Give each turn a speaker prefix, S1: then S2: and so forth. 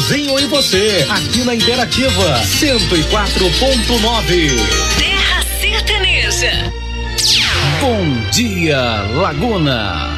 S1: igualzinho em você, aqui na Interativa 104.9.
S2: Terra Sertaneja.
S1: Bom dia, Laguna.